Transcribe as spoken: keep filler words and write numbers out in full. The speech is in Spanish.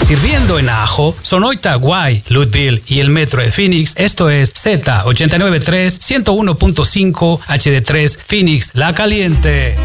Sirviendo en Ajo, Sonoita, Guay, Louisville y el Metro de Phoenix. Esto es Z ochenta y nueve punto tres, ciento uno punto cinco H D tres, Phoenix, La Caliente.